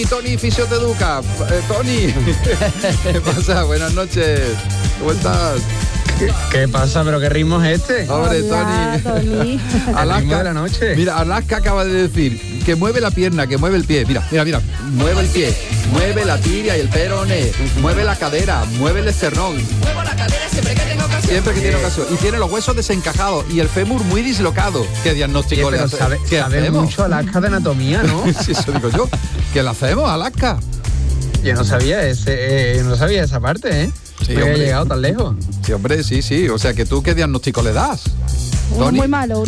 Tony Fisioteduca. Tony, ¿qué pasa? Buenas noches. ¿Cómo estás? ¿Qué pasa? ¿Pero qué ritmo es este? Hombre, Hola, Tony. Alaska de la noche. Mira, Alaska acaba de decir que mueve la pierna, que mueve el pie. Mira. Mueve el pie, mueve la tibia y el peroné, mueve la cadera, mueve el esternón. Muevo la cadera siempre que tengo ocasión. Siempre que tiene ocasión. Y tiene los huesos desencajados y el fémur muy dislocado. ¿Qué diagnóstico Oye, le pero hace? ¿Qué sabe hacemos? mucho Alaska de anatomía, ¿no? Sí, eso digo yo. ¿Qué le hacemos, Alaska? Yo no sabía esa parte, ¿eh? Sí, no había hombre. llegado tan lejos. Sí, hombre, sí. O sea, que tú, ¿qué diagnóstico le das? Uno Tony. muy malo.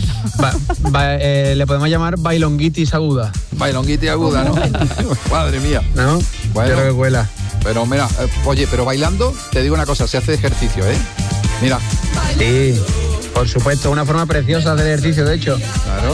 Le podemos llamar bailonguitis aguda, Bailonguita aguda, ¿no? Madre mía. ¿no? Bueno. Yo creo que cuela. Pero mira, oye, pero bailando, te digo una cosa, se hace ejercicio, ¿eh? Mira, Sí, por supuesto, una forma preciosa de ejercicio, de hecho. claro.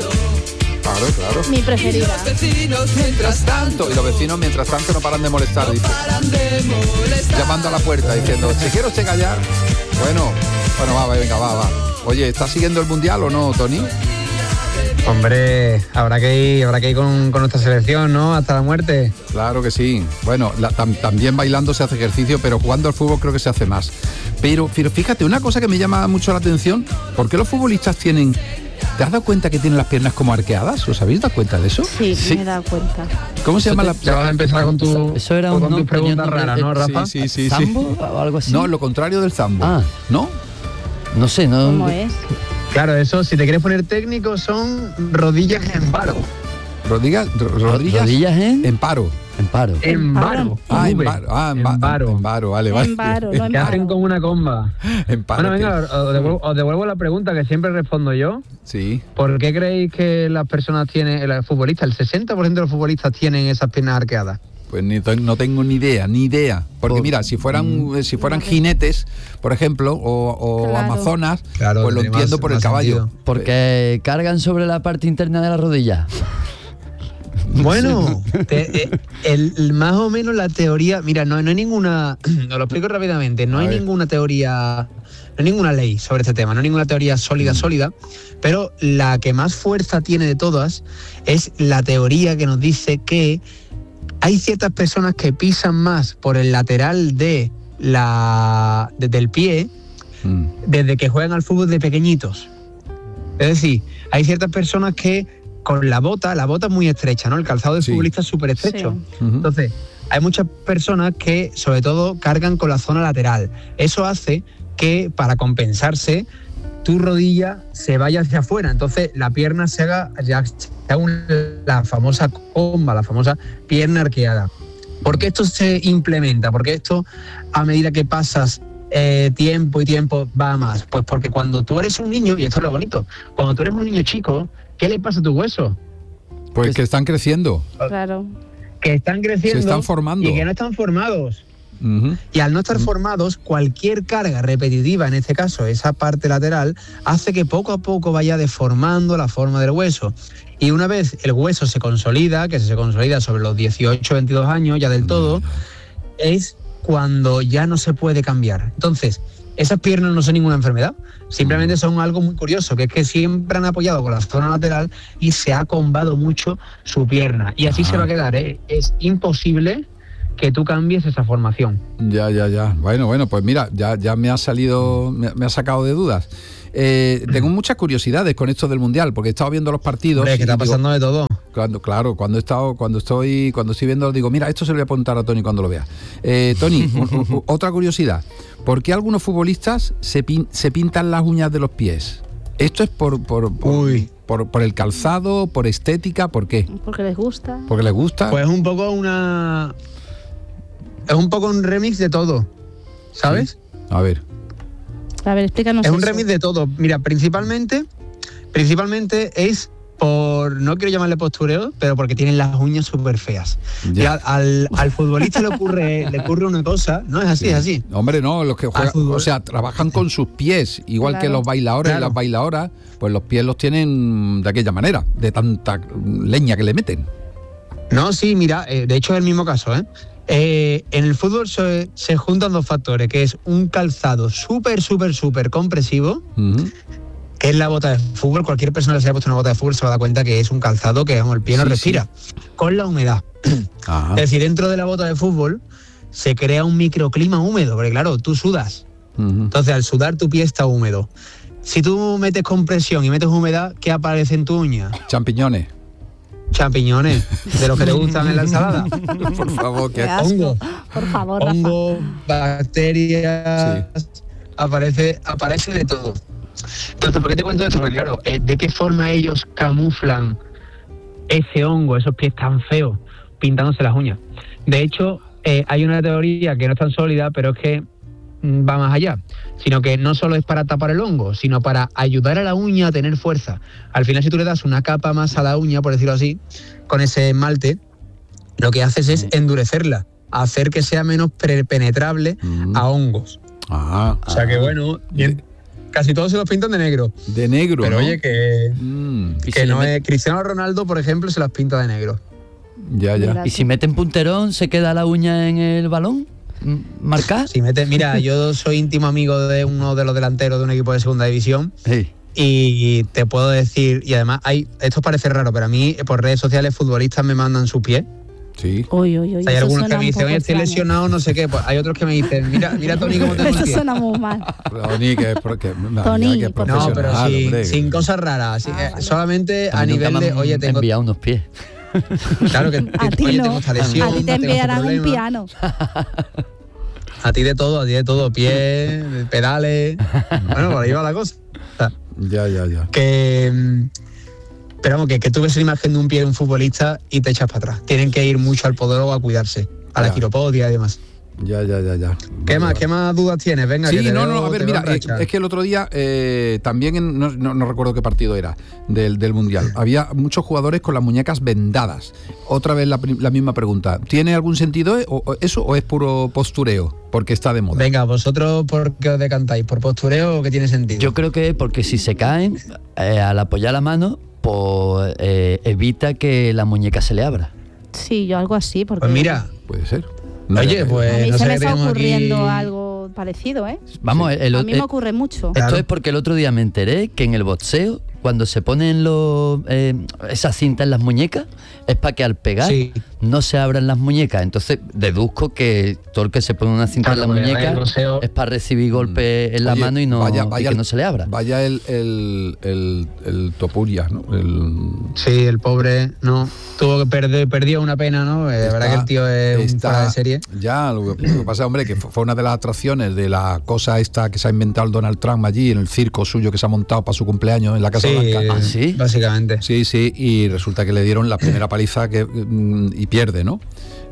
Mi preferida. Los vecinos mientras tanto Y los vecinos, mientras tanto, no paran de molestar, dice. paran de molestar. Llamando a la puerta, diciendo, si quiero usted callar. Bueno, va. Oye, ¿estás siguiendo el Mundial o no, Tony? Hombre, habrá que ir con nuestra selección, ¿no? Hasta la muerte. Claro que sí. Bueno, también bailando se hace ejercicio, pero jugando al fútbol creo que se hace más. Pero fíjate, una cosa que me llama mucho la atención, ¿por qué los futbolistas tienen... ¿Te has dado cuenta que tienen las piernas como arqueadas? ¿Os habéis dado cuenta de eso? Sí, me he dado cuenta. ¿Cómo se llama la...? Ya vas a empezar con tu... Eso era con un tus preguntas raras, ¿no, Rafa? Sí. ¿Zambo o algo así? No, lo contrario del zambo. Ah. ¿No? No sé, no. ¿Cómo es? Claro, eso, si te quieres poner técnico, son rodillas en paro. Rodillas Rodillas en paro. en paro. En varo. Ah, en V. varo. Ah, En varo. En varo, vale. En varo, no en Que hacen paro. con una comba. En paro. Bueno, venga, os devuelvo la pregunta que siempre respondo yo. Sí. ¿Por qué creéis que las personas tienen, los futbolistas, el 60% de los futbolistas tienen esas piernas arqueadas? Pues no tengo ni idea. Porque mira, si fueran jinetes, por ejemplo, o Claro. amazonas, Claro, pues lo tiene entiendo más- por el más caballo. sentido. Porque cargan sobre la parte interna de la rodilla. Bueno, más o menos la teoría, mira, no hay ninguna, os lo explico rápidamente, no A hay ver. ninguna teoría, no hay ninguna ley sobre este tema, no hay ninguna teoría sólida, pero la que más fuerza tiene de todas es la teoría que nos dice que hay ciertas personas que pisan más por el lateral del pie Mm. desde que juegan al fútbol de pequeñitos. Es decir, hay ciertas personas que con la bota es muy estrecha, ¿no? El calzado del Sí. futbolista es súper estrecho. Sí. Ujú. Entonces, hay muchas personas que, sobre todo, cargan con la zona lateral. Eso hace que, para compensarse, tu rodilla se vaya hacia afuera. Entonces, la pierna se haga la famosa comba, la famosa pierna arqueada. ¿Por qué esto se implementa? Porque esto, a medida que pasas tiempo y tiempo, va a más. Pues porque cuando tú eres un niño, y esto es lo bonito, cuando tú eres un niño chico, ¿qué le pasa a tus huesos? Pues que están creciendo. Claro. Que están creciendo Se están formando. y que no están formados. Ujú. Y al no estar formados, cualquier carga repetitiva, en este caso esa parte lateral, hace que poco a poco vaya deformando la forma del hueso. Y una vez el hueso se consolida, que se consolida sobre los 18, 22 años ya del todo, es cuando ya no se puede cambiar. Entonces, esas piernas no son ninguna enfermedad, simplemente son algo muy curioso, que es que siempre han apoyado con la zona lateral y se ha combado mucho su pierna. Y así se va a quedar, ¿eh? Es imposible que tú cambies esa formación. Ya. Bueno, pues mira, ya me ha salido, me ha sacado de dudas. Tengo muchas curiosidades con esto del Mundial, porque he estado viendo los partidos. Hombre, es que está y digo, pasando de todo. Cuando estoy viendo, digo, mira, esto se lo voy a apuntar a Tony cuando lo vea. Tony, otra curiosidad. ¿Por qué algunos futbolistas se pintan las uñas de los pies? ¿Esto es por el calzado, por estética, por qué? Porque les gusta. ¿Porque les gusta? Pues es un poco un remix de todo, ¿sabes? A ver. A ver, explícanos Es un eso. remix de todo. Mira, principalmente es por, no quiero llamarle postureo, pero porque tienen las uñas súper feas. Ya. Y al futbolista le ocurre una cosa, no es así, es así. Hombre, no, los que juegan, fútbol. o sea, trabajan con sus pies, igual Claro. que los bailadores y Claro. las bailadoras, pues los pies los tienen de aquella manera, de tanta leña que le meten. No, sí, mira, de hecho es el mismo caso, ¿eh? En el fútbol se juntan dos factores, que es un calzado súper compresivo, Ujú. ¿Qué es la bota de fútbol? Cualquier persona que se haya puesto una bota de fútbol se va a dar cuenta que es un calzado que, vamos, el pie no respira. Con la humedad. Ajá. Es decir, dentro de la bota de fútbol se crea un microclima húmedo, porque claro, tú sudas. Ujú. Entonces, al sudar tu pie está húmedo. Si tú metes compresión y metes humedad, ¿qué aparece en tu uña? Champiñones. Champiñones, de los que te gustan en la ensalada. Por favor, Qué que asco. Hongos. Por favor, Rafa. Hongos, bacterias, aparece de todo. Entonces, ¿por qué te cuento esto? Porque claro, ¿de qué forma ellos camuflan ese hongo, esos pies tan feos, pintándose las uñas? De hecho, hay una teoría que no es tan sólida, pero es que va más allá, sino que no solo es para tapar el hongo, sino para ayudar a la uña a tener fuerza. Al final, si tú le das una capa más a la uña, por decirlo así, con ese esmalte, lo que haces es endurecerla, hacer que sea menos penetrable a hongos. Ah, O sea que bueno, casi todos se los pintan de negro. de negro, Pero ¿no? oye, que Y que si no le es. Cristiano Ronaldo, por ejemplo, se las pinta de negro. Ya, ya. Mira. ¿Y si meten punterón, se queda la uña en el balón? ¿Marcar? Si metes, mira, yo soy íntimo amigo de uno de los delanteros de un equipo de segunda división Sí. y te puedo decir, y además esto parece raro, pero a mí por redes sociales futbolistas me mandan sus pies. Sí. Uy, uy, uy. O sea, hay eso algunos que suena me un dicen, poco oye, estoy extraño. lesionado, no sé qué. Pues hay otros que me dicen, mira Tony, cómo tengo el Eso pie. suena muy mal. Tony, que es porque. Tony, que es por No, favor. pero profesional, hombre. sin cosas raras, Vale. solamente A a mí nunca nivel me de, han oye, tengo. enviado unos pies. Claro que A ti oye, no. tengo esta lesión. A ti te tengo este enviarán un problema. piano. A ti de todo, pies, pedales. Bueno, por ahí va la cosa. O sea, Ya. pero vamos, que tú ves la imagen de un pie de un futbolista y te echas para atrás. Tienen que ir mucho al podólogo a cuidarse, a la Ya. quiropodia y demás. Ya. ¿Qué Vale, ¿Qué más dudas tienes? Venga, que Sí, te no, veo- a ver, te mira, veo racha. es que el otro día también, no recuerdo qué partido era, del Mundial, había muchos jugadores con las muñecas vendadas. Otra vez la misma pregunta, ¿tiene algún sentido eso o es puro postureo? Porque está de moda. Venga, vosotros, ¿por qué os decantáis? ¿Por postureo o qué tiene sentido? Yo creo que porque si se caen, al apoyar la mano, pues evita que la muñeca se le abra. Sí, yo algo así, porque Pues mira, Puede ser. oye, a pues mí no se sé me qué está tenemos ocurriendo aquí. algo parecido, ¿eh? Vamos, A mí me ocurre mucho. esto Claro. es porque el otro día me enteré que en el boxeo, cuando se ponen esas cintas en las muñecas, es para que al pegar Sí. no se abran las muñecas. Entonces deduzco que todo el que se pone una cinta Claro, en la porque muñeca el boxeo- es para recibir golpes en la Oye, mano y, no, vaya y que el- no se le abra. Vaya el Topuria, ¿no? Sí, el pobre, no. Tuvo que perdió una pena, ¿no? La verdad que el tío es un fuera de serie. Ya, lo que pasa, hombre, que fue una de las atracciones de la cosa esta que se ha inventado el Donald Trump allí, en el circo suyo que se ha montado para su cumpleaños en la Casa Blanca. ¿Ah, sí? Básicamente. Sí, y resulta que le dieron la primera paliza y pierde, ¿no?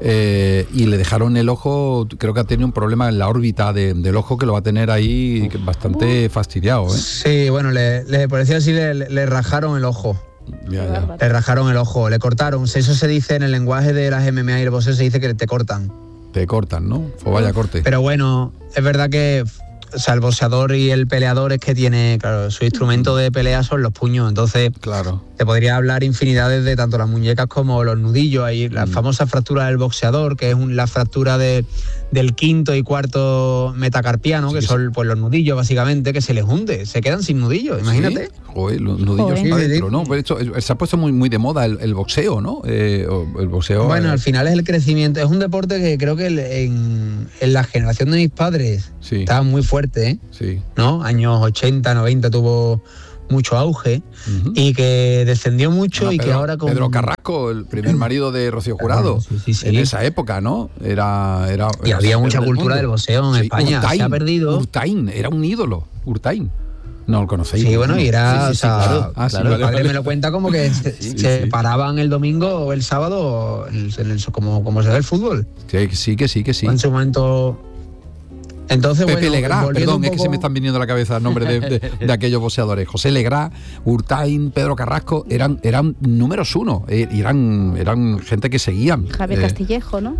Y le dejaron el ojo, creo que ha tenido un problema en la órbita del ojo que lo va a tener ahí bastante fastidiado, ¿eh? Sí, bueno, por decir así, le rajaron el ojo. Ya. Le rajaron el ojo, le cortaron. Eso se dice en el lenguaje de las MMA y el boxeo, se dice que te cortan. Te cortan, ¿no? O vaya corte. Pero bueno, es verdad que, o sea, el boxeador y el peleador es que tiene, claro, su instrumento de pelea son los puños. Entonces, Claro. te podría hablar infinidades de tanto las muñecas como los nudillos. Hay la famosa fractura del boxeador, que es la fractura del quinto y cuarto metacarpiano, que Sí, son pues los nudillos básicamente, que se les hunde, se quedan sin nudillos, imagínate. ¿Sí? Joder, los nudillos Joder. para Sí, sí. adentro, ¿no? Pero se ha puesto muy de moda el boxeo, ¿no? El boxeo. Bueno, al final es el crecimiento. Es un deporte que creo que en la generación de mis padres Sí, estaba muy fuerte, ¿eh? sí. ¿No? Años 80, 90 tuvo mucho auge Ujú. y que descendió mucho Ah, y que Pedro- ahora con Pedro Carrasco, el primer marido de Rocío Jurado, Sí. en esa época, ¿no? Era Y había mucha del cultura mundo. del boxeo en España. Urtain, Se ha perdido. Urtain, era un ídolo, Urtain. No lo conocéis. Sí, bueno, y era, Sí, o sea, claro. Ah, sí, claro. mi vale, padre vale. me lo cuenta como que se sí. paraban el domingo o el sábado como se ve el fútbol. Sí, que sí. En su momento. Entonces, Pepe bueno, Legrá, volviendo perdón, un es que se me poco- están viniendo a la cabeza el nombre de aquellos boxeadores. José Legrá, Urtain, Pedro Carrasco, eran números uno, y eran gente que seguían. Javier Castillejo, ¿no?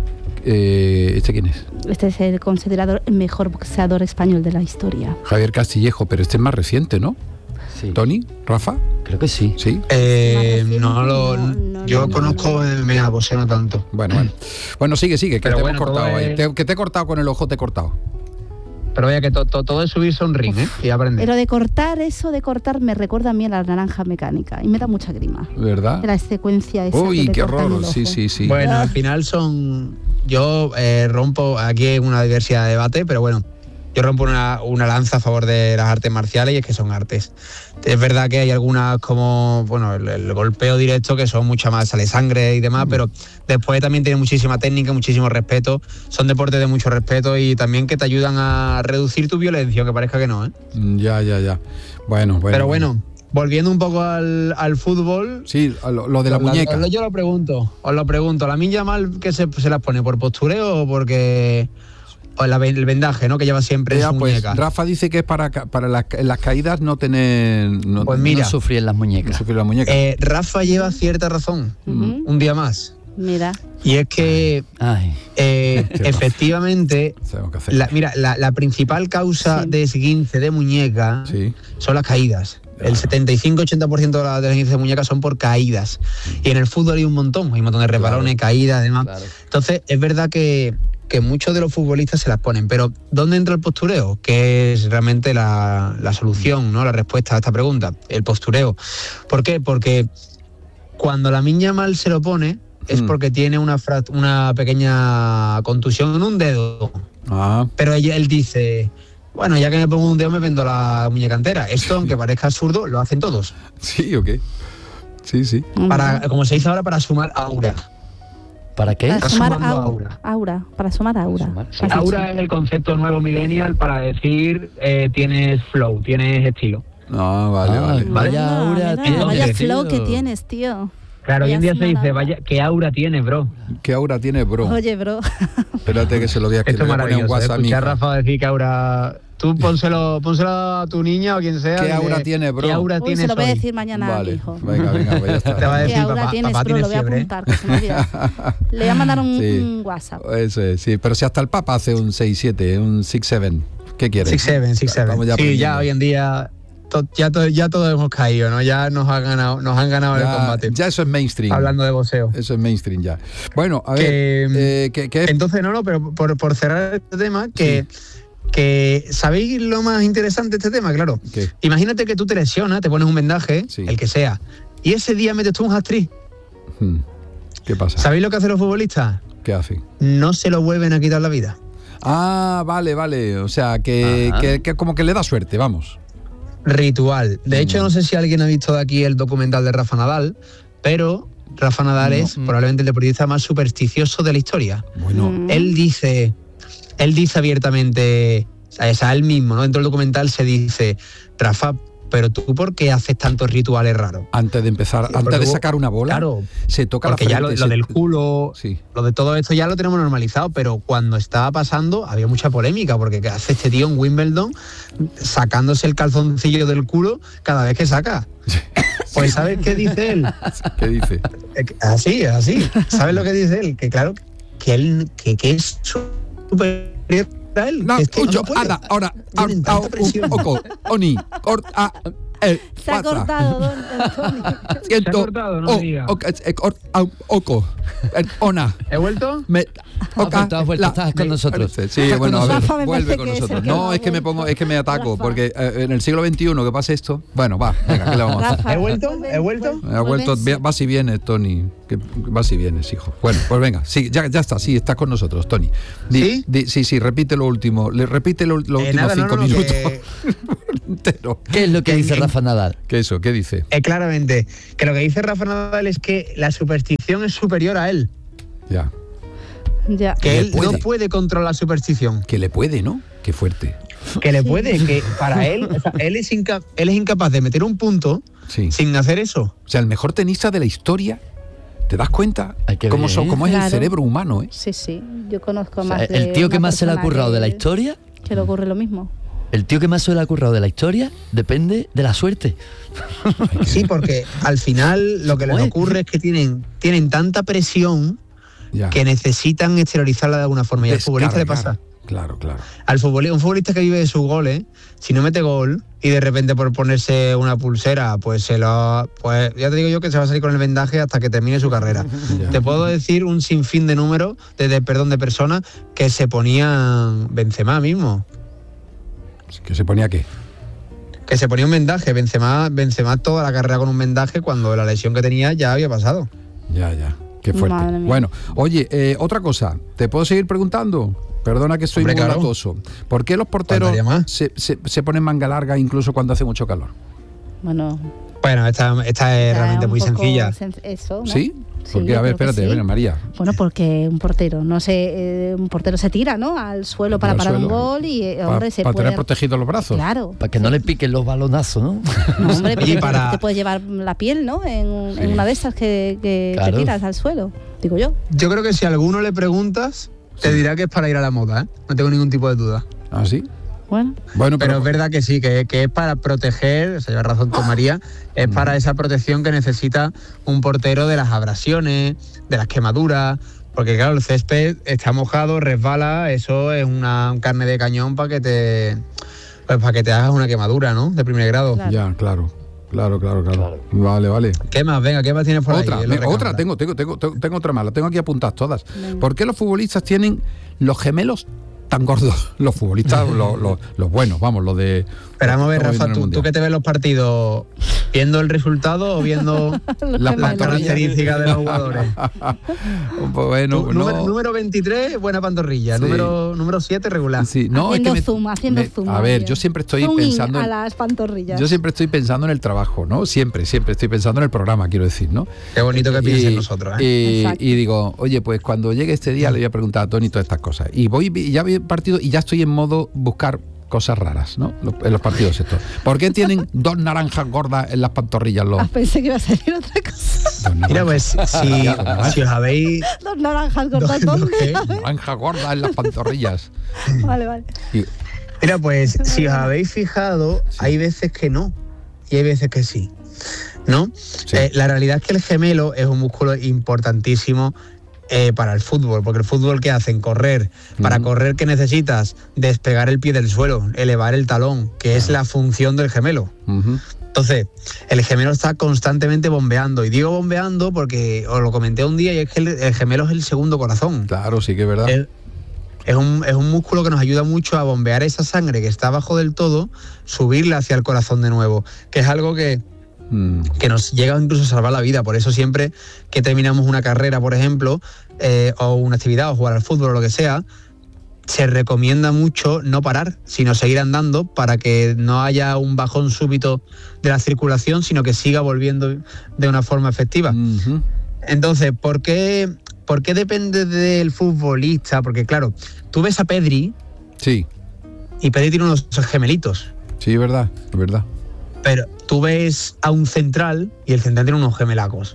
¿Este quién es? Este es el considerado el mejor boxeador español de la historia. Javier Castillejo, pero este es más reciente, ¿no? Sí. ¿Tony? ¿Rafa? Creo que sí. ¿Sí? Yo conozco MMA, boxeo no tanto. Bueno. Bueno, sigue, que Pero te bueno, hemos cortado todo ahí. es- Que te he cortado con el ojo, te he cortado. Pero vaya que todo es subirse a un ring, y aprender. Pero de cortar me recuerda a mí a la naranja mecánica y me da mucha grima. ¿Verdad? La secuencia esa. Uy, que qué le cortan horror. el ojo. Sí. Bueno, al final yo rompo aquí una diversidad de debate, pero bueno, yo rompo una lanza a favor de las artes marciales y es que son artes. Es verdad que hay algunas como, bueno, el golpeo directo que son mucha más, sale sangre y demás, pero después también tiene muchísima técnica, muchísimo respeto. Son deportes de mucho respeto y también que te ayudan a reducir tu violencia, aunque parezca que no, ¿eh? Ya. Bueno. Pero bueno, volviendo un poco al fútbol. Sí, lo de la muñeca. Yo os lo pregunto. ¿La Lamine Yamal que se las pone por postureo o porque o el vendaje, ¿no? Que lleva siempre en su muñeca? Rafa dice que es para las caídas no tener... Pues mira, no sufrir en las muñecas. No sufrir las muñecas. Rafa lleva cierta razón, un día más. Mira. Y es que efectivamente, la principal causa de esguince de muñeca son las caídas. El 75-80% de las esguinces de muñeca son por caídas. Y en el fútbol hay un montón de resbalones, caídas, además. Claro. Entonces, es verdad que muchos de los futbolistas se las ponen, pero ¿dónde entra el postureo? Que es realmente la solución, ¿no? La respuesta a esta pregunta, el postureo. ¿Por qué? Porque cuando Lamine Yamal se lo pone es porque tiene una pequeña contusión en un dedo. Pero él dice, bueno, ya que me pongo un dedo me vendo la muñeca entera. Esto, aunque parezca absurdo, lo hacen todos. Sí, ok. Sí. Como se dice ahora, para sumar aura. ¿Para qué? Para sumar aura. Para sumar aura. Aura es el concepto nuevo millennial para decir tienes flow, tienes estilo. Vale. Vaya aura tienes. Vaya flow que tienes, tío. Claro, hoy en día se dice, vaya, ¿qué aura tienes, bro? ¿Qué aura tienes, bro? Oye, bro. Espérate que se lo voy a poner en WhatsApp. Escuchar a Rafa decir que aura... Tú pónselo a tu niña o quien sea. ¿Qué aura tiene, bro? ¿Qué aura tienes? Se lo voy a decir mañana a mi hijo. Venga, pues ya está. Te va a decir, ¿qué aura tienes, bro? Lo voy a apuntar, que se me olvida. Le voy a mandar un WhatsApp. Eso es, sí. Pero si hasta el Papa hace un 6-7, un 6-7, ¿qué quieres? 6-7. Sí, ya hoy en día... Ya todos hemos caído, ¿no? Ya nos han ganado el combate. Ya eso es mainstream. Hablando de boxeo. Eso es mainstream ya. Bueno, a ver... Entonces, pero por cerrar este tema, que ¿sabéis lo más interesante de este tema? Claro. ¿Qué? Imagínate que tú te lesionas, te pones un vendaje, el que sea, y ese día metes tú un hat-trick. ¿Qué pasa? ¿Sabéis lo que hacen los futbolistas? ¿Qué hacen? No se lo vuelven a quitar la vida. Vale. O sea, que como que le da suerte, vamos. Ritual. De hecho, no sé si alguien ha visto de aquí el documental de Rafa Nadal, pero Rafa Nadal es probablemente el deportista más supersticioso de la historia. Bueno. Él dice abiertamente, o sea, él mismo, ¿no? Dentro del documental se dice, Rafa, pero tú, ¿por qué haces tantos rituales raros? Antes de empezar, antes de sacar una bola, claro, se toca la frente. Porque ya lo del culo, lo de todo esto ya lo tenemos normalizado, pero cuando estaba pasando había mucha polémica, porque ¿qué hace este tío en Wimbledon sacándose el calzoncillo del culo cada vez que saca? Pues ¿sabes qué dice él? ¿Qué dice? Así. ¿Sabes lo que dice él? Que claro, que es súper... Él, no, es que mucho, no puede. anda, ahora, Oni, se ha cortado, don Tony. ¿Se ha cortado? No me diga. Ona. ¿He vuelto? Estás con nosotros. Sí, bueno, a ver, Rafa, vuelve con nosotros. No, es que me ataco, porque en el siglo XXI que pase esto, bueno, va, venga, ¿qué le vamos a hacer? ¿He vuelto? He vuelto, vas y vienes, Tony. Que vas y vienes, hijo. Bueno, pues venga, sí, ya está, sí, estás con nosotros, Tony. Sí, repite lo último, repite los últimos 5 minutos. Entero. ¿Qué es lo que dice Rafa Nadal? ¿Qué dice? Claramente, que lo que dice Rafa Nadal es que la superstición es superior a él. Ya. Que él no puede controlar la superstición. Que le puede, ¿no? Qué fuerte. Que le puede, que para él, o sea, él es incapaz de meter un punto sin hacer eso. O sea, el mejor tenista de la historia. ¿Te das cuenta? ¿Cómo es el cerebro humano? Sí. Yo conozco más de el tío que más se le ha currado de la historia. Que le ocurre lo mismo. El tío que más se le ha currado de la historia depende de la suerte. Sí, porque al final lo que les ocurre es que tienen tanta presión que necesitan exteriorizarla de alguna forma. Y al futbolista le pasa. Claro. Un futbolista que vive de sus goles, si no mete gol y de repente por ponerse una pulsera, pues ya te digo yo que se va a salir con el vendaje hasta que termine su carrera. Te puedo decir un sinfín de números, de personas que se ponían Benzema mismo. ¿Que se ponía qué? Que se ponía un vendaje. Benzema toda la carrera con un vendaje cuando la lesión que tenía ya había pasado. Ya. Qué fuerte. Bueno, oye, otra cosa. ¿Te puedo seguir preguntando? Perdona que soy muy latoso. ¿Por qué los porteros se ponen manga larga incluso cuando hace mucho calor? Bueno, esta es realmente muy sencilla. Eso, ¿no? ¿Sí? Porque, a ver, espérate, sí. María. Bueno, porque un portero se tira, ¿no? Al suelo para parar un gol y para tener protegidos los brazos. Claro. Para que no le piquen los balonazos, ¿no? No, hombre, te puede llevar la piel, ¿no? En una de esas que tiras al suelo, digo yo. Yo creo que si a alguno le preguntas, te dirá que es para ir a la moda, ¿eh? No tengo ningún tipo de duda. ¿Ah, sí? Bueno, pero es verdad que sí, que es para proteger, se lleva razón con María, es para esa protección que necesita un portero de las abrasiones, de las quemaduras, porque claro, el césped está mojado, resbala, eso es una carne de cañón para que te hagas una quemadura, ¿no? De primer grado. Claro. Ya, claro. Vale. ¿Qué más? Venga, ¿qué más tienes por ahí? Otra, tengo otra más, la tengo aquí apuntadas todas. Venga. ¿Por qué los futbolistas tienen los gemelos tan gordos? Los futbolistas, los buenos, vamos, los de... Pero vamos a ver, Rafa, ¿tú que te ves los partidos viendo el resultado o viendo las características de los jugadores? Bueno, número 23, buena pantorrilla. Sí. Número 7, regular. Sí, no, haciendo zoom. A ver, yo siempre estoy pensando a las pantorrillas. Yo siempre estoy pensando en el trabajo, ¿no? Siempre estoy pensando en el programa, quiero decir, ¿no? Qué bonito que piensen nosotros, ¿eh? Y digo, oye, pues cuando llegue este día le voy a preguntar a Tony todas estas cosas. Y ya vi el partido y ya estoy en modo buscar cosas raras, ¿no? En los partidos estos. ¿Por qué tienen dos naranjas gordas en las pantorrillas? Pensé que iba a salir otra cosa. Mira, pues si os habéis... Dos naranjas gordas, ¿dónde? Naranjas gordas en las pantorrillas. Vale. Mira, pues si os habéis fijado, hay veces que no y hay veces que sí, ¿no? Sí. La realidad es que el gemelo es un músculo importantísimo para el fútbol, porque el fútbol, ¿qué hacen? Correr. Para correr, ¿qué necesitas? Despegar el pie del suelo, elevar el talón, que es la función del gemelo. Entonces, el gemelo está constantemente bombeando, y digo bombeando porque os lo comenté un día, y es que el gemelo es el segundo corazón. Claro, sí que es verdad. Es un músculo que nos ayuda mucho a bombear esa sangre que está abajo del todo, subirla hacia el corazón de nuevo, que es algo que nos llega incluso a salvar la vida. Por eso siempre que terminamos una carrera, por ejemplo, o una actividad, o jugar al fútbol o lo que sea, se recomienda mucho no parar, sino seguir andando para que no haya un bajón súbito de la circulación, sino que siga volviendo de una forma efectiva. Entonces, ¿por qué depende del futbolista? Porque claro, tú ves a Pedri, sí, y Pedri tiene unos gemelitos. Sí, es verdad. Pero tú ves a un central y el central tiene unos gemelacos.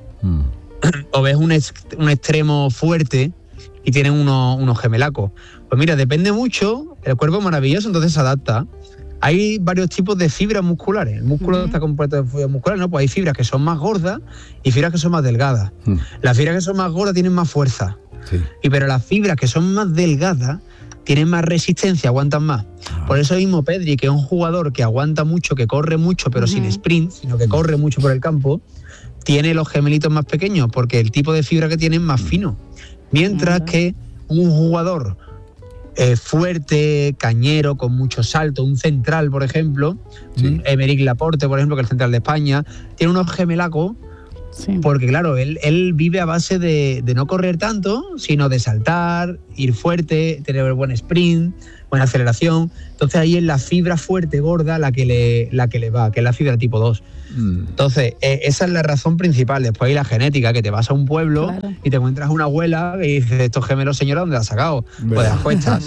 O ves un extremo fuerte y tienen unos gemelacos. Pues mira, depende mucho, el cuerpo es maravilloso, entonces se adapta. Hay varios tipos de fibras musculares. El músculo está compuesto de fibras musculares, ¿no? Pues hay fibras que son más gordas y fibras que son más delgadas. Las fibras que son más gordas tienen más fuerza. Sí. Pero las fibras que son más delgadas tienen más resistencia, aguantan más. Por eso mismo Pedri, que es un jugador que aguanta mucho, que corre mucho, pero sin sprint, sino que corre mucho por el campo, tiene los gemelitos más pequeños, porque el tipo de fibra que tiene es más fino. Mientras que un jugador fuerte, cañero, con mucho salto, un central, por ejemplo, Aymeric Laporte, por ejemplo, que es el central de España, tiene unos gemelacos. Sí. Porque claro, él vive a base de no correr tanto, sino de saltar, ir fuerte, tener buen sprint, buena aceleración. Entonces ahí es la fibra fuerte, gorda, la que le va, que es la fibra tipo 2. Entonces, esa es la razón principal. Después hay la genética, que te vas a un pueblo y te encuentras una abuela y dices, estos gemelos, señora, ¿dónde la has sacado? Pues de las cuestas.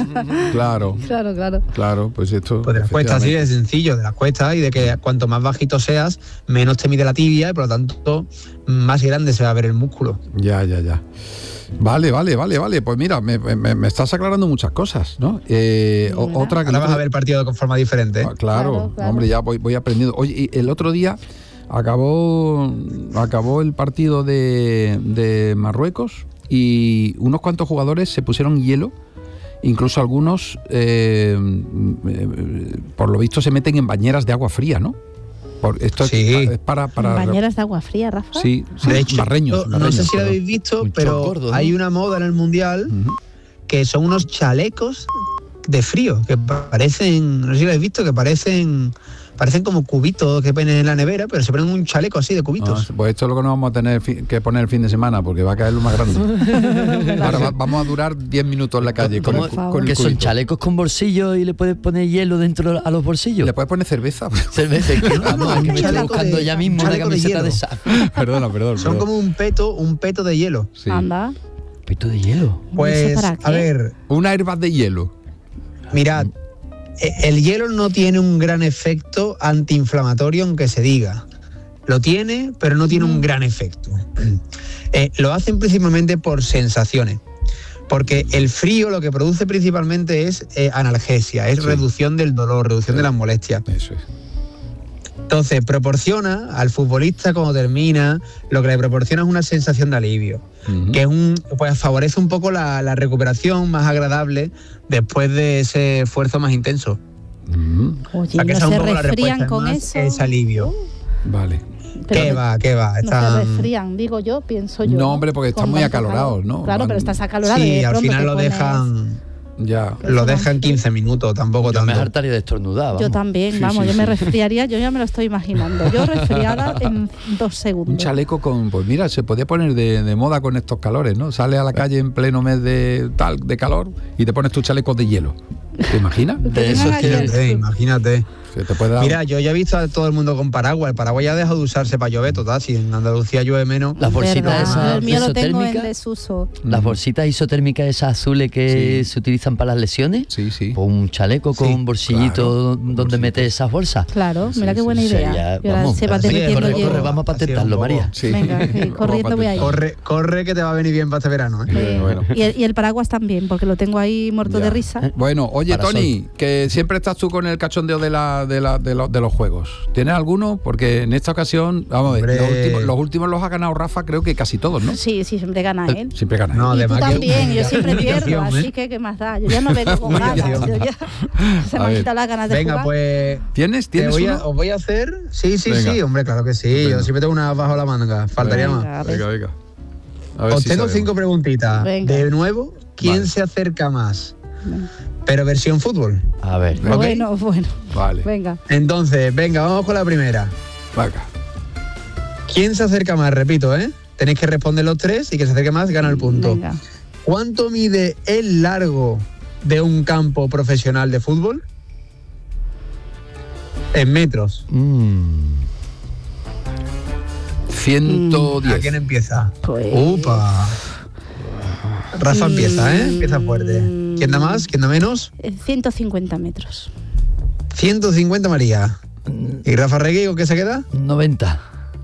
Claro, pues esto... Pues de las cuestas, así de sencillo, de las cuestas, y de que cuanto más bajito seas, menos te mide la tibia y por lo tanto más grande se va a ver el músculo. Ya. Vale. Pues mira, me estás aclarando muchas cosas, ¿no? Otra que ahora vas a ver el partido de forma diferente. Claro. Hombre, ya voy aprendiendo. Oye, el otro día acabó el partido de Marruecos y unos cuantos jugadores se pusieron hielo. Incluso algunos, por lo visto, se meten en bañeras de agua fría, ¿no? Esto es para bañeras de agua fría, Rafa. Sí, de hecho, marreños, no sé si lo habéis visto, pero gordo, ¿no? Hay una moda en el Mundial que son unos chalecos de frío, que parecen, no sé si lo habéis visto, que parecen como cubitos que ponen en la nevera, pero se ponen un chaleco así de cubitos. Pues esto es lo que nos vamos a tener que poner el fin de semana, porque va a caer lo más grande. Ahora vamos a durar 10 minutos en la calle con el que son cubito. chalecos con bolsillos y le puedes poner hielo dentro a los bolsillos. Le puedes poner cerveza. Cerveza, es que vamos, es que me estoy buscando ya mismo una camiseta de esa. Perdón. Son como un peto de hielo. Sí. Anda. Pito de hielo. Pues, ¿Para qué? a ver, Una airbag de hielo. mirad, el hielo no tiene un gran efecto antiinflamatorio, aunque se diga. Lo tiene, pero no tiene un gran efecto. Lo hacen principalmente por sensaciones. Porque el frío lo que produce principalmente es analgesia, es reducción del dolor, reducción de las molestias. Eso es. Entonces, proporciona al futbolista cuando termina, lo que le proporciona es una sensación de alivio, que es pues favorece un poco la recuperación más agradable después de ese esfuerzo más intenso. Oye, que ¿no esa es un se poco la resfrían respuesta, con más eso? es alivio. Vale. ¿Qué va? No se Están... resfrían, digo yo, pienso yo. No, hombre, porque están Con muy tanto acalorados, calor. ¿no? Claro, pero estás acalorado y Sí, de al pronto final te lo pones- dejan... Ya. Lo dejan 15 minutos, tampoco Yo me tanto. hartaría de estornudar, vamos. Yo también, Sí, vamos, sí, yo sí. me resfriaría, yo ya me lo estoy imaginando. Yo resfriada en 2 segundos. Un chaleco con, pues mira, se podía poner de moda con estos calores, ¿no? Sales a la calle en pleno mes de calor y te pones tus chalecos de hielo. ¿Te imaginas? De esos que... Imagínate. Se te puede dar... Mira, yo ya he visto a todo el mundo con paraguas. El paraguas ya ha dejado de usarse para llover, total. Si en Andalucía llueve menos. Las bolsitas ¿Verdad? esas El mío lo tengo en isotérmicas, desuso. las bolsitas isotérmicas esas azules que Sí. se utilizan para las lesiones. Sí, sí. Pues un chaleco con Sí, un bolsillito claro, donde bolsillito. metes esas bolsas. Claro, mira qué buena Sí, idea. ya, Y ahora vamos, se va así es, derritiendo corre, hielo. corre, vamos a Así patentarlo, un poco. María. Sí. Venga, sí, corriendo voy a ir. Corre que te va a venir bien para este verano, ¿eh? Bueno. Y el paraguas también, porque lo tengo ahí muerto Ya. de risa. Bueno, oye, Parasol. Tony, que siempre estás tú con el cachondeo de los juegos. ¿Tienes alguno? Porque en esta ocasión, vamos a ver, Hombre. los últimos los ha ganado Rafa, creo que casi todos, ¿no? Sí, siempre gana él. Siempre gana. No, Y tú además que- también, yo siempre pierdo, Humillación, así ¿eh? que ¿qué más da? Yo ya no vengo con ganas. Humillación. Yo ya, se me A han ver. quitado las ganas de Venga, jugar. pues ¿Tienes os uno? voy a hacer. Sí, Venga. hombre, claro que sí. Venga. Yo siempre tengo una bajo la manga. Faltaría Venga, más. a ver. Venga. A ver Os si tengo sabemos. 5 preguntitas. Venga. De nuevo, ¿quién Vale. se acerca más? Pero versión fútbol. A ver. ¿Ok? Bueno, Vale. venga. Entonces, venga, vamos con la primera. Venga. ¿Quién se acerca más? Repito, ¿eh? Tenéis que responder los 3 y que se acerque más gana el punto. Venga. ¿Cuánto mide el largo de un campo profesional de fútbol? En metros. 110. ¿A quién empieza? Pues- ¡Upa! Rafa empieza, ¿eh? Empieza fuerte. ¿Quién da más? ¿Quién da menos? 150 metros. 150, María. ¿Y Rafa Regui con qué se queda? 90.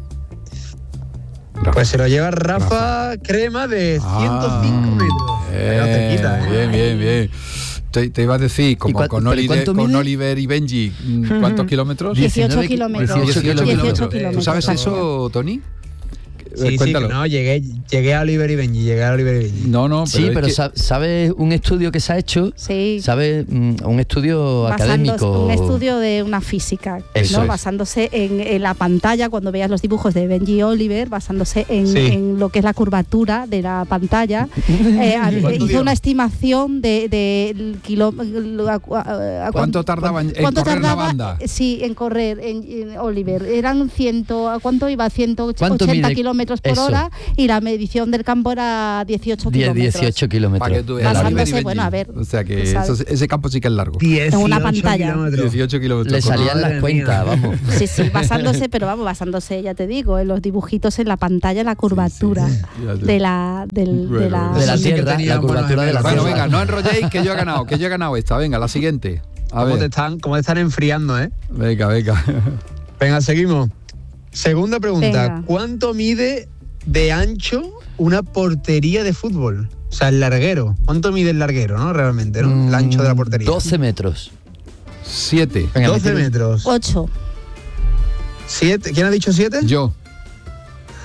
Rafa. Pues se lo lleva Rafa Crema de 105 metros. Pero cerquita, ¿eh? Bien. Te iba a decir, como cuánto- con, pero ¿cuánto con mide? Oliver y Benji, ¿cuántos kilómetros? 18 kilómetros. 18 kilómetros. ¿Tú sabes eso, Tony? Sí, Cuéntalo. que no, llegué a Oliver y Benji, No, Sí, pero es que- ¿sabes un estudio que se ha hecho? Sí. ¿Sabes? Un estudio académico. Un estudio de una física, Eso ¿no? es. Basándose en la pantalla, cuando veas los dibujos de Benji y Oliver, basándose en, Sí. en lo que es la curvatura de la pantalla. ¿Cuánto Hizo dio? una estimación de ¿Cuánto tardaba en ¿cuánto correr la tardaba? banda? Sí, en correr en Oliver. Eran 100, ¿a cuánto iba? 180 mide? kilómetros por Eso. hora y la medición del campo era 18 kilómetros. 18 kilómetros. Para que tú veas, Basándose, Oliver y Benji. bueno, a ver, O sea que tú sabes. ese campo sí que es largo. 18 una pantalla. kilómetros. 18 kilómetros. Le por hora. salían las Madre cuentas, mía. vamos. Sí, basándose, pero vamos, basándose, ya te digo, en los dibujitos en la pantalla, la curvatura Ya te- de la De la Eso sí que tierra, tenía la curvatura de la Bueno, tierra. venga, no enrolléis, que yo he ganado esta. Venga, la siguiente. A ¿Cómo ver. te están enfriando, eh? Venga. Venga, seguimos. Segunda pregunta. Venga. ¿Cuánto mide de ancho una portería de fútbol? O sea, el larguero. ¿Cuánto mide el larguero, no? Realmente, ¿no? El ancho de la portería. 12 metros. 7. Venga, 12 métele. metros. 8. 7. ¿Quién ha dicho 7? Yo.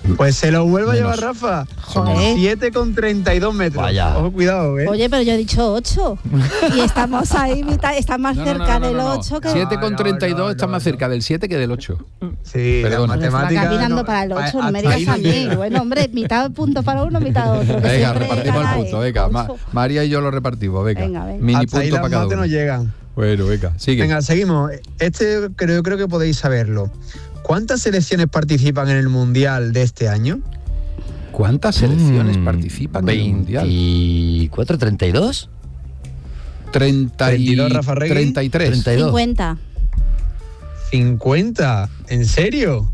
Pues se lo vuelvo a Menos. llevar Rafa. Joder. 7,32 metros. Vaya. Ojo, cuidado, Oye, pero yo he dicho 8. Y estamos ahí, está más cerca del 8 que... 7,32 No, está más cerca del 7 que del 8. Sí, Perdona. la Se va matemática... caminando para el 8, no me hasta digas ahí a no mí. llega. Bueno, hombre, mitad punto para uno, mitad otro. que Venga, siempre repartimos el gana punto, él. venga. Ocho. María y yo lo repartimos, venga. Venga, venga. Mini Hasta ahí punto las para cada mates uno. no llegan. Bueno, venga, sigue. Venga, seguimos. Yo creo que podéis saberlo. ¿Cuántas selecciones participan en el Mundial de este año? ¿Cuántas selecciones participan en el Mundial? 24, 32. 32, Rafa Regui. 33. 32. 50. 50. ¿En serio?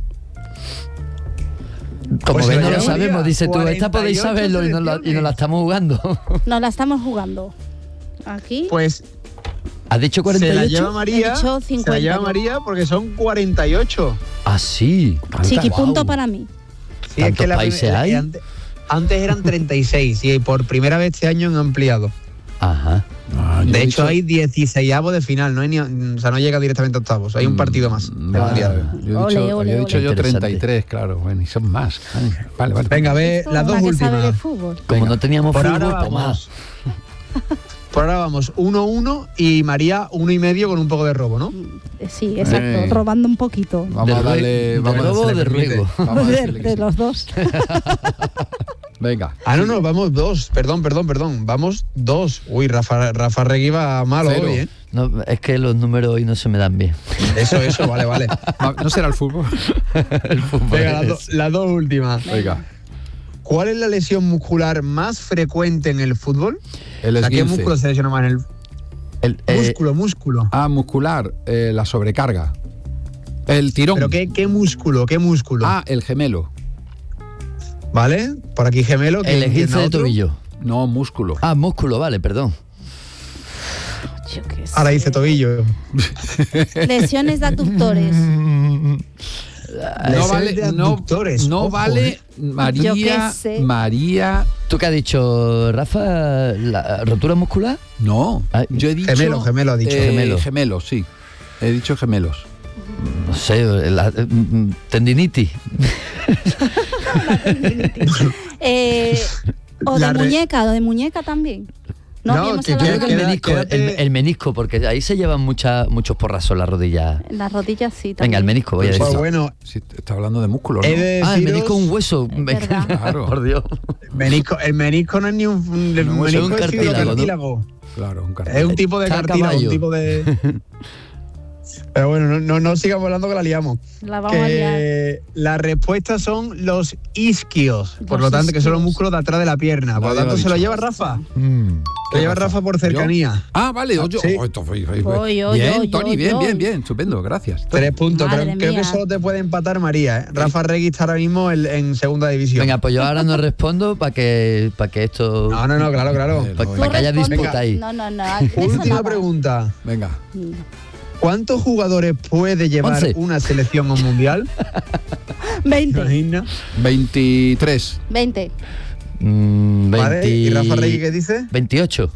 Como Pues ven, se no la lo lleva sabemos, María. dice tú. Esta podéis 48 saberlo y no la selecciones. estamos jugando. Nos la estamos jugando. Aquí. Pues ¿Has dicho se la 48? lleva María. He dicho Se 50 la lleva yo. María porque son 48. Ah, sí. Chiqui punto Guau. para mí. Sí, ¿Tantos países hay? Antes eran 36 y por primera vez este año han ampliado. Ajá. Ah, yo De he hecho, dicho- hay 16avos de final, no hay ni, o sea, no llega directamente a octavos. Hay un partido más. de Vale, Mundial. yo he Ole, dicho, ole, yo he dicho ole. yo Interesante. 33, claro. Bueno, y son más. Ay, vale, vale. Venga, ve Esto, las dos una que sabe de últimas. fútbol. Como Venga. no teníamos Por fútbol, ahora pues más. vamos. Por ahora vamos 1-1 y María 1,5 con un poco de robo, ¿no? Sí, exacto. Robando un poquito. Vamos ¿De a darle. de Vamos a robo o darle de permite. ruego? Vamos a De, decirle que de sí. los dos. Venga. Ah, no, vamos 2. Perdón. Vamos 2. Uy, Rafa Regui va malo Cero. hoy, ¿eh? No, es que los números hoy no se me dan bien. Eso, vale. ¿No será el fútbol? El fútbol Venga, es- las dos últimas. Venga. ¿Cuál es la lesión muscular más frecuente en el fútbol? El O sea, ¿qué esguince. músculo se lesiona más en el músculo? Ah, muscular. La sobrecarga. El tirón. ¿Pero qué músculo? Ah, el gemelo. ¿Vale? Por aquí gemelo. El esguince de tobillo. No, músculo. Ah, músculo, vale, perdón. Yo qué sé. Ahora dice tobillo. Lesiones de aductores. No Lesiones vale, de abductores, no ojo, vale Yo María, qué sé. María. ¿Tú qué has dicho, Rafa? ¿La rotura muscular? No, Ay, yo he dicho gemelo ha dicho. Gemelo. Gemelos, sí. He dicho gemelos. No sé, tendinitis. O La de re- muñeca, o de muñeca también. No, No, habíamos que hablado Creo que de el queda- menisco, quédate- el menisco, porque ahí se llevan muchos porrazos en la rodilla. en las rodillas sí también. Venga, el menisco, voy a Pues decir. bueno, Sí, está hablando de músculos, ¿no? he de Ah, el deciros- menisco es un hueso. verdad. Claro. Por Dios. el menisco no es ni un No, menisco es un es cartílago, cartílago. Claro, un Es cartel. un tipo de Está a cartílago, caballo. un tipo de. Pero bueno, no sigamos hablando que la liamos. La vamos a liar. Que las respuestas son los isquios, por Los lo tanto, que son los isquios. músculos de atrás de la pierna. Por lo Nadie lo tanto, ha se lo dicho. lleva Rafa. Mm. Lo lleva Rafa por cercanía. Ah, vale. Oye, sí. esto fue- Voy, yo, bien, yo, Tony, yo. bien. Estupendo, gracias. 3 puntos. Madre Creo mía. que solo te puede empatar María. ¿eh? Rafa Regui está ahora mismo en segunda división. Venga, pues yo ahora no respondo para que esto. No, claro. Para Venga. que haya Tú disputa respondes- ahí. No, de eso Última nada. pregunta. Venga. ¿Cuántos jugadores puede llevar 11. una selección a un mundial? 20. Imagina. 23. 20. ¿Vale? ¿Y Rafa Regui qué dice? 28.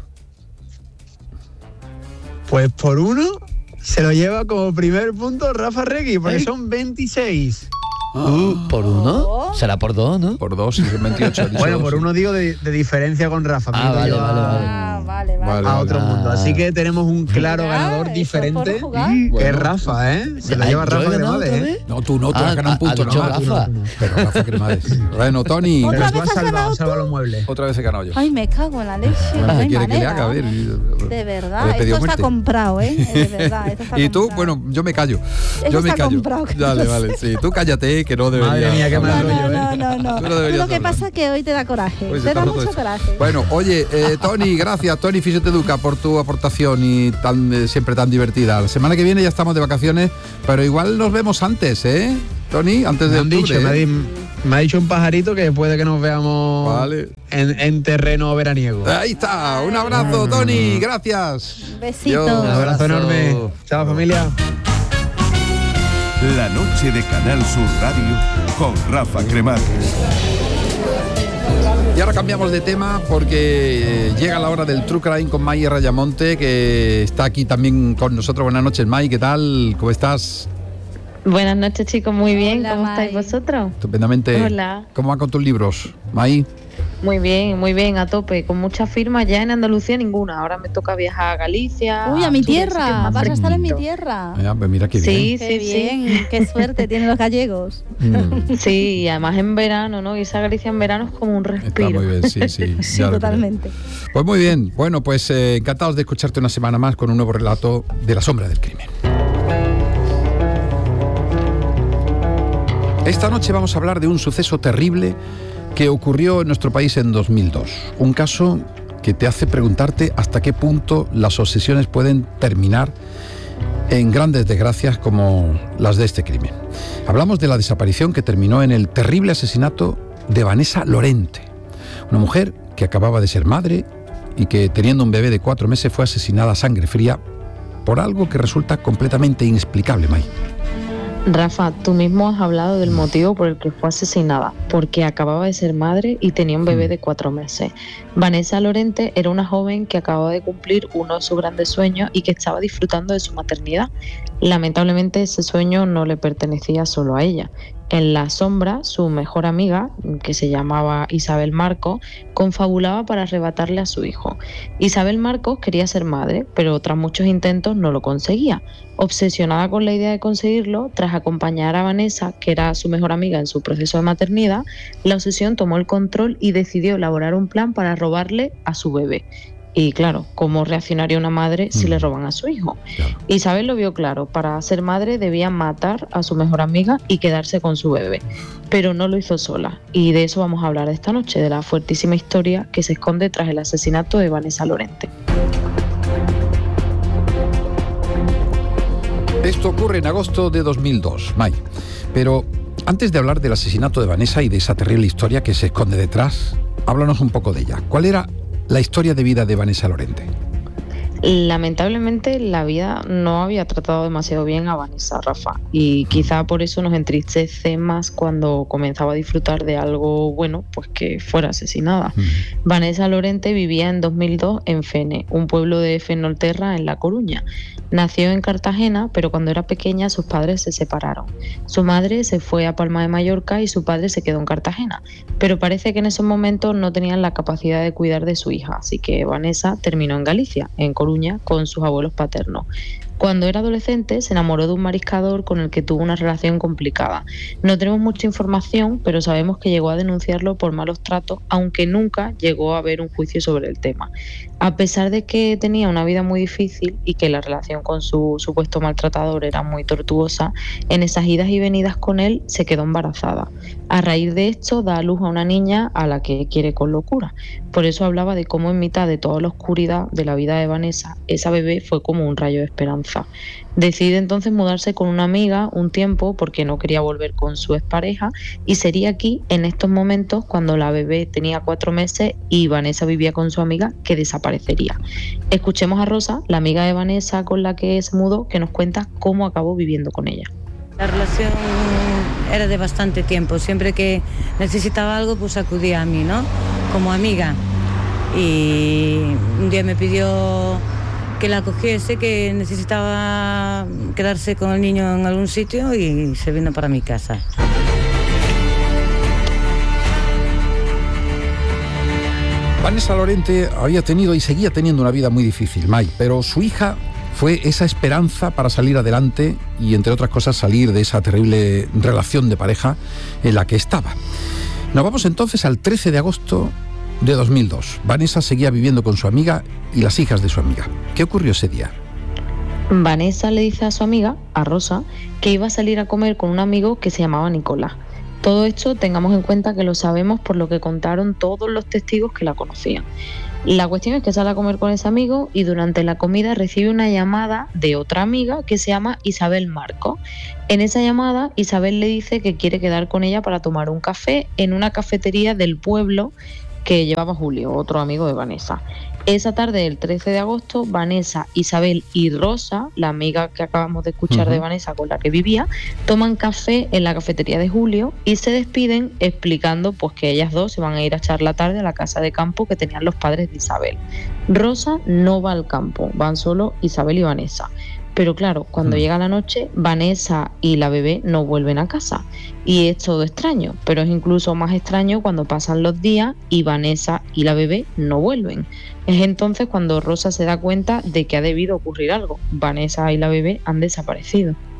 Pues por uno se lo lleva como primer punto Rafa Regui, porque ¿Eh? son 26. ¿Por uno? Oh. Será por dos, ¿no? Por 2 y 28. ha dicho Bueno, dos, por sí. uno digo de diferencia con Rafa. Ah, que lo vale, lleva vale. Ah, vale. Vale. A otro mundo. Así que tenemos un claro Mira, ganador eso diferente, por jugar. que Bueno. es Rafa, ¿eh? Se la Ay, lleva ¿yo he Rafa ganado Cremades, otra ¿eh? vez? No, tú no, tú has ganado un punto ha dicho nomás. Rafa. Pero Rafa Cremades. Bueno, Tony, ¿Otra Pero vez tú has has ganado salvado, tú? salva los muebles. otra vez he ganado yo. Ay, me cago en la leche. Bueno, no ¿qué hay quiere que le manera, haga? A ver. De verdad, Le he pedido esto está muerte. comprado, ¿eh? De verdad, esto está Y tú, comprado. bueno, yo me callo. Eso Yo me está callo. comprado, que Vale, yo vale, sé. sí. Tú cállate, que no deberías. Madre mía, qué hablar. mal rollo, ¿eh? No. Tú no Tú deberías lo que hablar. pasa es que hoy te da coraje. Pues te está da roto mucho esto. coraje. Bueno, oye, Tony, gracias, Tony Fisioteduca, por tu aportación y siempre tan divertida. La semana que viene ya estamos de vacaciones, pero igual nos vemos antes, ¿eh? Tony, antes de Me han octubre. dicho, me ha dicho un pajarito que puede que nos veamos Vale. en terreno veraniego. Ahí está, un abrazo, Tony, gracias. Besito. Dios. Un abrazo enorme. Chao, familia. La noche de Canal Sur Radio con Rafa Cremades. Y ahora cambiamos de tema porque llega la hora del True Crime con May Rayamonte, que está aquí también con nosotros. Buenas noches, May, ¿qué tal? ¿Cómo estás? Buenas noches, chicos, muy bien. Hola, ¿Cómo May. estáis vosotros? Estupendamente. Hola. ¿Cómo van con tus libros, May? Muy bien, a tope. Con muchas firmas, ya en Andalucía ninguna. Ahora me toca viajar a Galicia. Uy, a mi sur, sitios tierra, más vas a estar en mi fresquitos. tierra. Pues mira qué bien. Sí, Qué sí, bien, qué suerte tienen los gallegos. Sí, y además en verano, ¿no? Y esa Galicia en verano es como un Está respiro. muy bien, sí. Sí, ya lo totalmente. creo. Pues muy bien. Bueno, pues encantados de escucharte una semana más con un nuevo relato de La sombra del crimen. Esta noche vamos a hablar de un suceso terrible que ocurrió en nuestro país en 2002. Un caso que te hace preguntarte hasta qué punto las obsesiones pueden terminar en grandes desgracias como las de este crimen. Hablamos de la desaparición que terminó en el terrible asesinato de Vanessa Lorente, una mujer que acababa de ser madre y que, teniendo un bebé de 4 meses, fue asesinada a sangre fría por algo que resulta completamente inexplicable, May. Rafa, tú mismo has hablado del motivo por el que fue asesinada, porque acababa de ser madre y tenía un bebé de 4 meses. Vanessa Lorente era una joven que acababa de cumplir uno de sus grandes sueños y que estaba disfrutando de su maternidad. Lamentablemente ese sueño no le pertenecía solo a ella. En la sombra, su mejor amiga, que se llamaba Isabel Marcos, confabulaba para arrebatarle a su hijo. Isabel Marcos quería ser madre, pero tras muchos intentos no lo conseguía. Obsesionada con la idea de conseguirlo, tras acompañar a Vanessa, que era su mejor amiga en su proceso de maternidad, la obsesión tomó el control y decidió elaborar un plan para robarle a su bebé. Y claro, ¿cómo reaccionaría una madre si le roban a su hijo? Claro. Isabel lo vio claro, para ser madre debía matar a su mejor amiga y quedarse con su bebé, pero no lo hizo sola. Y de eso vamos a hablar esta noche, de la fuertísima historia que se esconde tras el asesinato de Vanessa Lorente. Esto ocurre en agosto de 2002, May. Pero antes de hablar del asesinato de Vanessa y de esa terrible historia que se esconde detrás, háblanos un poco de ella. ¿Cuál era la historia de vida de Vanessa Lorente? Lamentablemente la vida no había tratado demasiado bien a Vanessa, Rafa, y quizá por eso nos entristece más cuando comenzaba a disfrutar de algo bueno, pues que fuera asesinada. Vanessa Lorente vivía en 2002 en Fene, un pueblo de Fenolterra en La Coruña. Nació en Cartagena, pero cuando era pequeña sus padres se separaron. Su madre se fue a Palma de Mallorca y su padre se quedó en Cartagena, pero parece que en esos momentos no tenían la capacidad de cuidar de su hija, así que Vanessa terminó en Galicia, en Coruña, con sus abuelos paternos. Cuando era adolescente se enamoró de un mariscador con el que tuvo una relación complicada. No tenemos mucha información, pero sabemos que llegó a denunciarlo por malos tratos, aunque nunca llegó a haber un juicio sobre el tema. A pesar de que tenía una vida muy difícil y que la relación con su supuesto maltratador era muy tortuosa, en esas idas y venidas con él se quedó embarazada. A raíz de esto da a luz a una niña a la que quiere con locura. Por eso hablaba de cómo en mitad de toda la oscuridad de la vida de Vanessa, esa bebé fue como un rayo de esperanza. Decide entonces mudarse con una amiga un tiempo porque no quería volver con su expareja, y sería aquí, en estos momentos, cuando la bebé tenía 4 meses y Vanessa vivía con su amiga, que desaparecería. Escuchemos a Rosa, la amiga de Vanessa con la que se mudó, que nos cuenta cómo acabó viviendo con ella. La relación era de bastante tiempo. Siempre que necesitaba algo, pues acudía a mí, ¿no? Como amiga. Y un día me pidió que la cogiese, que necesitaba quedarse con el niño en algún sitio, y se vino para mi casa. Vanessa Lorente había tenido y seguía teniendo una vida muy difícil, May, pero su hija fue esa esperanza para salir adelante y, entre otras cosas, salir de esa terrible relación de pareja en la que estaba. Nos vamos entonces al 13 de agosto de 2002. Vanessa seguía viviendo con su amiga y las hijas de su amiga. ¿Qué ocurrió ese día? Vanessa le dice a su amiga, a Rosa, que iba a salir a comer con un amigo que se llamaba Nicolás. Todo esto tengamos en cuenta que lo sabemos por lo que contaron todos los testigos que la conocían. La cuestión es que sale a comer con ese amigo y durante la comida recibe una llamada de otra amiga que se llama Isabel Marcos. En esa llamada, Isabel le dice que quiere quedar con ella para tomar un café en una cafetería del pueblo que llevaba Julio, otro amigo de Vanessa. Esa tarde del 13 de agosto, Vanessa, Isabel y Rosa, la amiga que acabamos de escuchar de Vanessa con la que vivía, toman café en la cafetería de Julio y se despiden explicando pues que ellas dos se van a ir a echar la tarde a la casa de campo que tenían los padres de Isabel. Rosa no va al campo, van solo Isabel y Vanessa. Pero claro, cuando llega la noche, Vanessa y la bebé no vuelven a casa. Y es todo extraño, pero es incluso más extraño cuando pasan los días y Vanessa y la bebé no vuelven. Es entonces cuando Rosa se da cuenta de que ha debido ocurrir algo. Vanessa y la bebé han desaparecido.